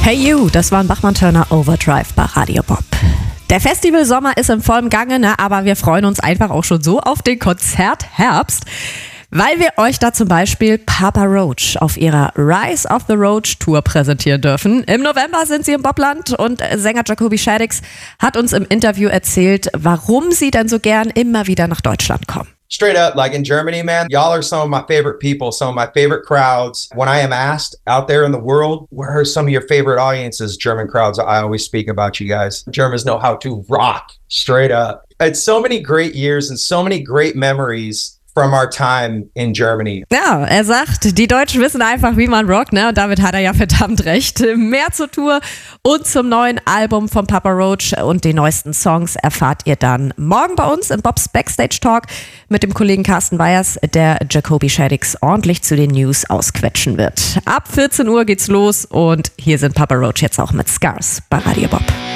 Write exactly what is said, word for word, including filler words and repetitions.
Hey You, das war ein Bachmann-Turner Overdrive bei Radio Bob. Der Festivalsommer ist im vollen Gange, ne? Aber wir freuen uns einfach auch schon so auf den Konzertherbst, weil wir euch da zum Beispiel Papa Roach auf ihrer Rise of the Roach Tour präsentieren dürfen. Im November sind sie im Bobland und Sänger Jacoby Shaddix hat uns im Interview erzählt, warum sie denn so gern immer wieder nach Deutschland kommen. Straight up, like in Germany, man, y'all are some of my favorite people, some of my favorite crowds. When I am asked out there in the world, where are some of your favorite audiences, German crowds, I always speak about you guys. Germans know how to rock, straight up. It's so many great years and so many great memories from our time in Germany. Ja, er sagt, die Deutschen wissen einfach, wie man rockt, ne? Und damit hat er ja verdammt recht. Mehr zur Tour und zum neuen Album von Papa Roach und den neuesten Songs erfahrt ihr dann morgen bei uns im Bobs Backstage Talk mit dem Kollegen Carsten Weyers, der Jacoby Shaddix ordentlich zu den News ausquetschen wird. Ab vierzehn Uhr geht's los und hier sind Papa Roach jetzt auch mit Scars bei Radio Bob.